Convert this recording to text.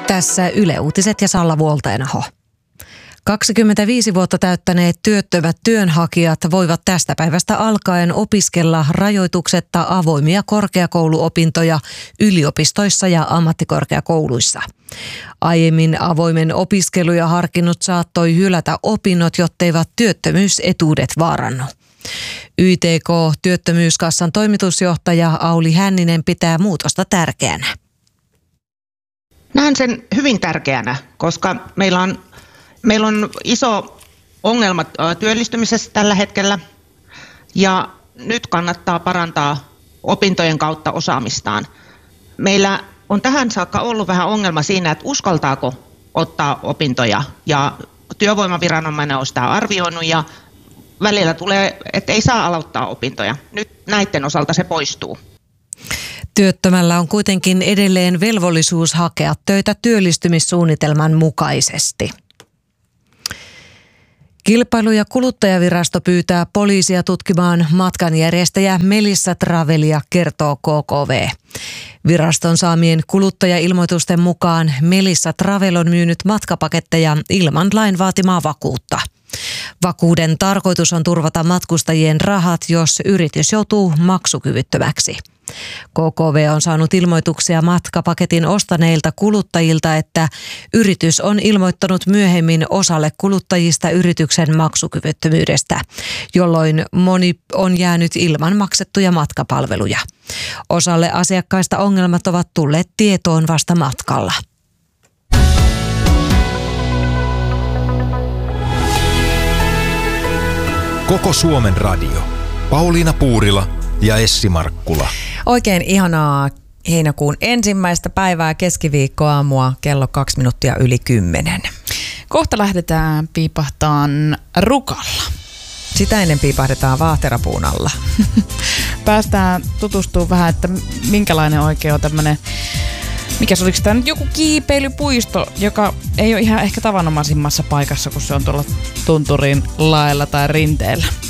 Tässä Yle Uutiset ja Salla Vuolteenaho. 25 vuotta täyttäneet työttömät työnhakijat voivat tästä päivästä alkaen opiskella rajoituksetta avoimia korkeakouluopintoja yliopistoissa ja ammattikorkeakouluissa. Aiemmin avoimen opiskeluja harkinnut saattoi hylätä opinnot, jotteivät työttömyysetuudet vaarannu. YTK Työttömyyskassan toimitusjohtaja Auli Hänninen pitää muutosta tärkeänä. Näen sen hyvin tärkeänä, koska meillä on iso ongelma työllistymisessä tällä hetkellä ja nyt kannattaa parantaa opintojen kautta osaamistaan. Meillä on tähän saakka ollut vähän ongelma siinä, että uskaltaako ottaa opintoja ja työvoimaviranomainen on sitä arvioinut ja välillä tulee, että ei saa aloittaa opintoja. Nyt näiden osalta se poistuu. Työttömällä on kuitenkin edelleen velvollisuus hakea töitä työllistymissuunnitelman mukaisesti. Kilpailu- ja kuluttajavirasto pyytää poliisia tutkimaan matkanjärjestäjä Melissa Travelia, kertoo KKV. Viraston saamien kuluttajailmoitusten mukaan Melissa Travel on myynyt matkapaketteja ilman lain vaatimaa vakuutta. Vakuuden tarkoitus on turvata matkustajien rahat, jos yritys joutuu maksukyvyttömäksi. KKV on saanut ilmoituksia matkapaketin ostaneilta kuluttajilta, että yritys on ilmoittanut myöhemmin osalle kuluttajista yrityksen maksukyvyttömyydestä, jolloin moni on jäänyt ilman maksettuja matkapalveluja. Osalle asiakkaista ongelmat ovat tulleet tietoon vasta matkalla. Koko Suomen radio. Pauliina Puurila ja Essi Markkula. Oikein ihanaa heinäkuun 1. päivää keskiviikkoaamua kello 9:02. Kohta lähdetään piipahtaan rukalla. Sitä ennen piipahdetaan vaahterapuun alla. Päästään tutustumaan vähän, että minkälainen oikein on tämmöinen, oliko tämä nyt joku kiipeilypuisto, joka ei ole ihan ehkä tavanomaisimmassa paikassa, kun se on tuolla tunturin laella tai rinteellä.